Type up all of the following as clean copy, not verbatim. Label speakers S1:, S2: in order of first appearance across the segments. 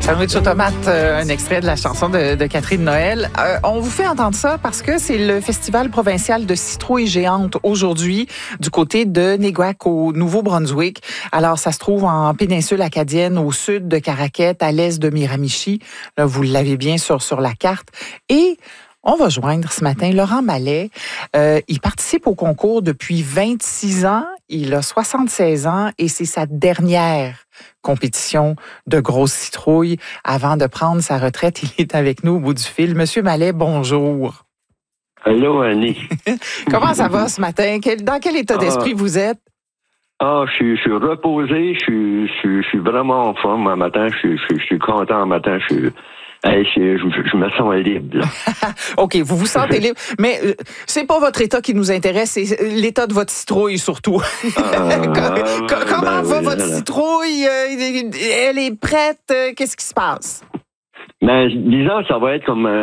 S1: Sandwich aux tomates, un extrait de la chanson de Catherine Noël. On vous fait entendre ça parce que c'est le Festival provincial de citrouilles géantes aujourd'hui du côté de Néguac au Nouveau-Brunswick. Alors, ça se trouve en péninsule acadienne au sud de Caraquet, à l'est de Miramichi. Là, vous l'avez bien sur la carte. Et on va joindre ce matin Laurent Mallet. Il participe au concours depuis 26 ans. Il a 76 ans et c'est sa dernière compétition de grosses citrouilles avant de prendre sa retraite. Il est avec nous au bout du fil. Monsieur Mallet, bonjour.
S2: Allô, Annie.
S1: Comment ça va ce matin? Dans quel état d'esprit vous êtes?
S2: Je suis reposé, je suis vraiment en forme un matin, je suis content un matin, je me sens libre.
S1: OK, vous vous sentez libre. Mais c'est pas votre état qui nous intéresse, c'est l'état de votre citrouille surtout. Comment va votre citrouille? Elle est prête? Qu'est-ce qui se passe?
S2: Ben, disons, ça va être comme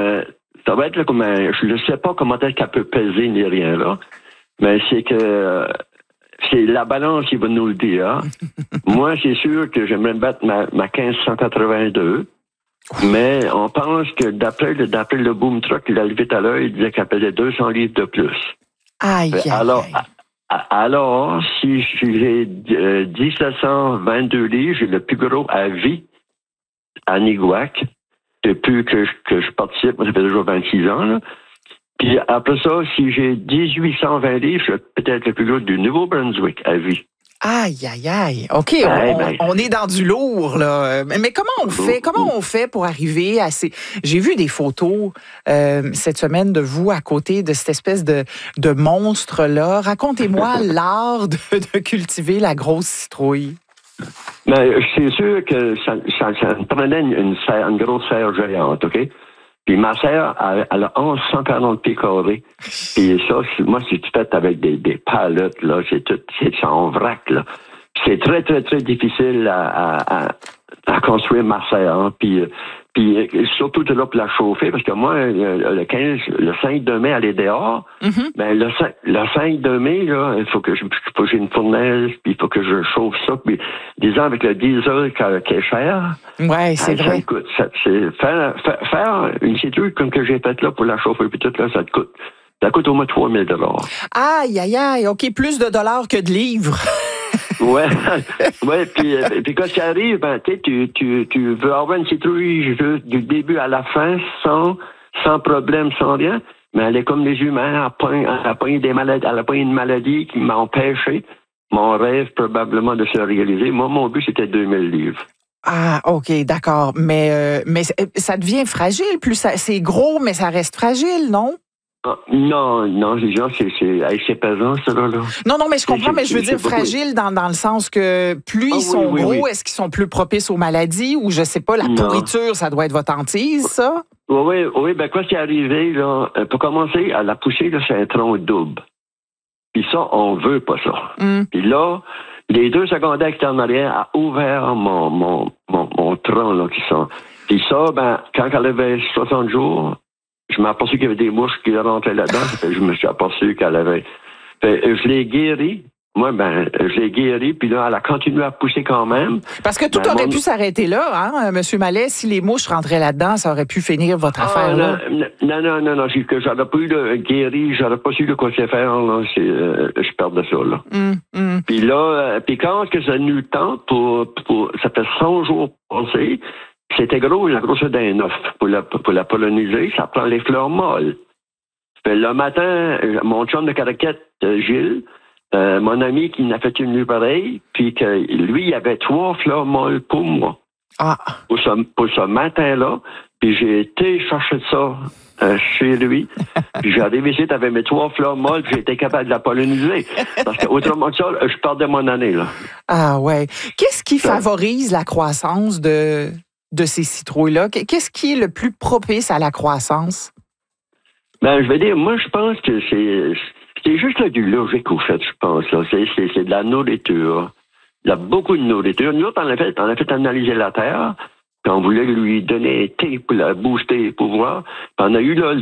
S2: je ne sais pas comment est-ce qu'elle peut peser ni rien là, mais c'est que c'est la balance qui va nous le dire. Hein? Moi, c'est sûr que j'aimerais battre ma 1582. Mais on pense que d'après le boom truck qu'il a levé tout à l'heure, il disait qu'elle pesait 200 livres de plus.
S1: Aïe,
S2: alors, si j'ai 1722 livres, j'ai le plus gros à vie à Néguac, depuis que je participe, moi ça fait déjà 26 ans. Là. Puis après ça, si j'ai 1820 livres, je suis peut-être le plus gros du Nouveau-Brunswick à vie.
S1: Aïe. OK, on est dans du lourd, là. Mais comment on fait pour arriver à ces... J'ai vu des photos cette semaine de vous à côté de cette espèce de monstre-là. Racontez-moi l'art de cultiver la grosse citrouille.
S2: Ben, c'est sûr que ça me prenait une grosse serre géante, OK? Puis ma serre, elle a 1140 pieds carrés. Puis ça, moi, c'est tout fait avec des palettes, là. C'est en vrac, là. C'est très, très, très difficile à construire ma serre. Hein. Puis surtout, tu es là pour la chauffer, parce que moi, le 5 de mai, elle est dehors. Mm-hmm. Ben, le 5 de mai, là, il faut que j'ai une fournaise, puis il faut que je chauffe ça. Puis, disons, avec le diesel qui est cher.
S1: Ouais, c'est vrai.
S2: Ça coûte. Faire une citrouille comme que j'ai faite là pour la chauffer, puis tout là, ça coûte au moins 3000 $.
S1: Aïe. OK, plus de dollars que de livres.
S2: Ouais, puis quand ça arrive, ben, tu veux avoir une citrouille du début à la fin, sans problème, sans rien, mais elle est comme les humains, elle a pas une maladie qui m'a empêché mon rêve probablement de se réaliser. Moi, mon but, c'était 2000 livres.
S1: Ah, OK, d'accord. Mais ça devient fragile, c'est gros, mais ça reste fragile, non?
S2: Non, les gens, c'est pesant, ça, là.
S1: Non, mais je comprends, mais je veux dire fragile dans le sens que plus ils sont gros, est-ce qu'ils sont plus propices aux maladies ou je sais pas, la pourriture, ça doit être votre hantise, ça?
S2: Oui, ben quoi qui est arrivé, là, pour commencer, à la poussée, là, c'est un tronc double. Puis ça, on veut pas ça. Puis là, les 2 secondaires qui étaient en arrière a ouvert mon tronc, là, qui sont. Puis ça, ben, quand elle avait 60 jours, je m'aperçus qu'il y avait des mouches qui rentraient là-dedans. Je me suis aperçu qu'elle avait... je l'ai guérie. Moi, je l'ai guérie. Puis là, elle a continué à pousser quand même.
S1: Parce que tout aurait pu s'arrêter là, hein, M. Mallet. Si les mouches rentraient là-dedans, ça aurait pu finir votre affaire, là.
S2: Non. J'aurais pas eu le guéri. J'aurais pas su de quoi c'est faire, là. Je perdais ça, là. Puis là, quand que ça a eu le temps ça fait 100 jours passés, c'était gros, la grosseur d'un œuf. Pour la polliniser, ça prend les fleurs molles. Puis le matin, mon chum de Caraquet, Gilles, mon ami qui n'a fait une nuit pareille, puis que lui, il avait 3 fleurs molles pour moi.
S1: Ah.
S2: Pour ce matin-là. Puis j'ai été chercher ça chez lui. Puis j'arrive ici, t'avais mes 3 fleurs molles, puis j'ai été capable de la polliniser. Parce que autrement que ça, je perdais mon année, là.
S1: Ah ouais. Qu'est-ce qui favorise la croissance de ces citrouilles-là? Qu'est-ce qui est le plus propice à la croissance? Ben,
S2: je vais dire, moi, je pense que c'est juste là, du logique, au fait, je pense. Là. C'est de la nourriture. Il y a beaucoup de nourriture. Nous autres, on a fait analyser la terre, puis on voulait lui donner un thé pour la booster, pour voir. Puis on a eu là,